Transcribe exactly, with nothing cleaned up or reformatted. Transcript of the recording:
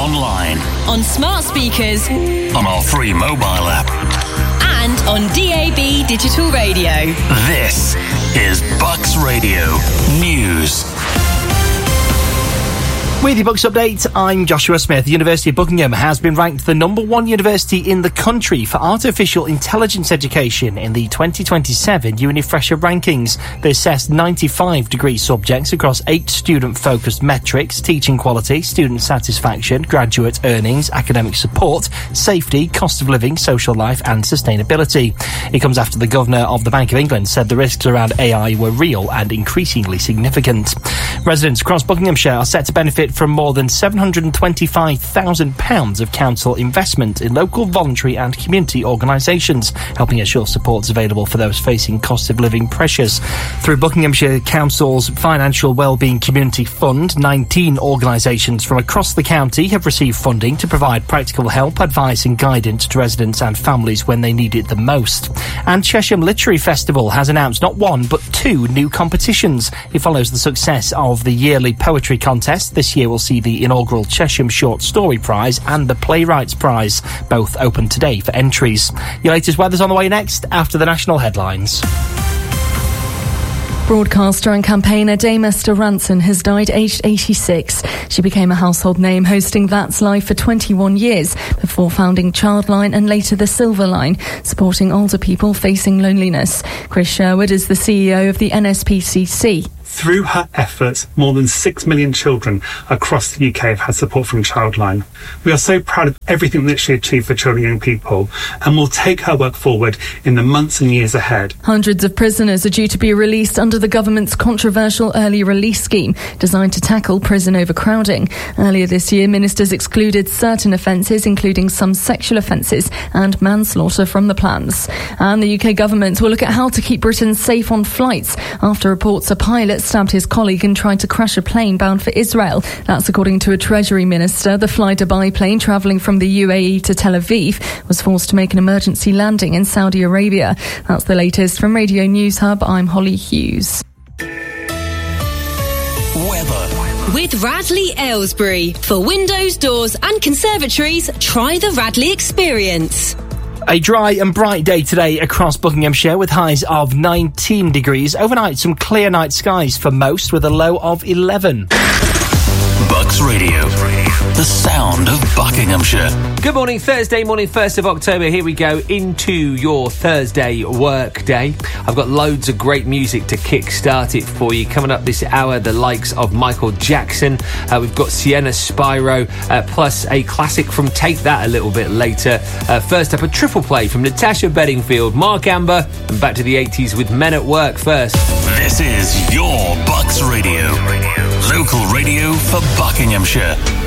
online, on smart speakers, on our free mobile app, and on D A B digital radio. This is Bucks Radio News. With your Bucks update, I'm Joshua Smith. The University of Buckingham has been ranked the number one university in the country for artificial intelligence education in the twenty twenty-seven UniFresher rankings. They assessed ninety-five degree subjects across eight student-focused metrics: teaching quality, student satisfaction, graduate earnings, academic support, safety, cost of living, social life and sustainability. It comes after the Governor of the Bank of England said the risks around A I were real and increasingly significant. Residents across Buckinghamshire are set to benefit from more than seven hundred twenty-five thousand pounds of council investment in local voluntary and community organisations, helping ensure supports available for those facing cost of living pressures. Through Buckinghamshire Council's Financial Wellbeing Community Fund, nineteen organisations from across the county have received funding to provide practical help, advice and guidance to residents and families when they need it the most. And Chesham Literary Festival has announced not one but two new competitions. It follows the success of the yearly poetry contest. This year will see the inaugural Chesham Short Story Prize and the Playwrights Prize, both open today for entries. Your latest weather's on the way next, after the national headlines. Broadcaster and campaigner Dame Esther Rantzen has died aged eighty-six. She became a household name hosting That's Life for twenty-one years before founding Childline and later the Silver Line, supporting older people facing loneliness. Chris Sherwood is the C E O of the N S P C C. Through her efforts, more than six million children across the U K have had support from Childline. We are so proud of everything that she achieved for children and young people, and will take her work forward in the months and years ahead. Hundreds of prisoners are due to be released under the government's controversial early release scheme designed to tackle prison overcrowding. Earlier this year, ministers excluded certain offences, including some sexual offences and manslaughter, from the plans. And the U K government will look at how to keep Britain safe on flights after reports a pilot stabbed his colleague and tried to crash a plane bound for Israel. That's according to a Treasury minister. The Fly Dubai plane travelling from the U A E to Tel Aviv was forced to make an emergency landing in Saudi Arabia. That's the latest from Radio News Hub. I'm Holly Hughes. Weather. With Radley Aylesbury. For windows, doors and conservatories, try the Radley experience. A dry and bright day today across Buckinghamshire with highs of nineteen degrees. Overnight, some clear night skies for most with a low of eleven. Bucks Radio, the sound of Buckinghamshire. Good morning, Thursday morning, first of October. Here we go into your Thursday work day. I've got loads of great music to kick-start it for you. Coming up this hour, the likes of Michael Jackson. Uh, we've got Sienna Spyro, uh, plus a classic from Take That a little bit later. Uh, first up, a triple play from Natasha Bedingfield, Mark Amber, and back to the eighties with Men at Work first. This is your Bucks Radio. Local radio for Buckinghamshire.